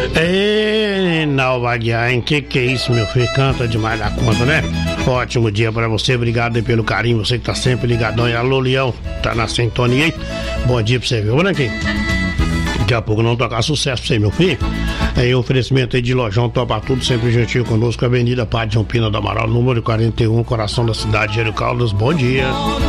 Ei, Nalvaguiar, hein? Que é isso, meu filho? Canta demais da conta, né? Ótimo dia pra você, obrigado aí pelo carinho, você que tá sempre ligadão. E alô, Leão, tá na sintonia aí? Bom dia pra você, viu, né, aqui? Daqui a pouco não tocar sucesso pra você, meu filho. Em oferecimento aí de Lojão Topa Tudo, sempre gentil conosco, Avenida Padre João Pina do Amaral, número 41, coração da cidade de Jerico Caldas. Bom dia.